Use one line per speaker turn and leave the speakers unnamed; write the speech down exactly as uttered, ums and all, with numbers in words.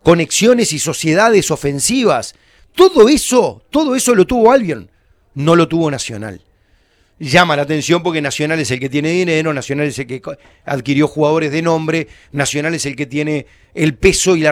conexiones y sociedades ofensivas. Todo eso, todo eso lo tuvo Albion, no lo tuvo Nacional. Llama la atención porque Nacional es el que tiene dinero, Nacional es el que adquirió jugadores de nombre, Nacional es el que tiene el peso y la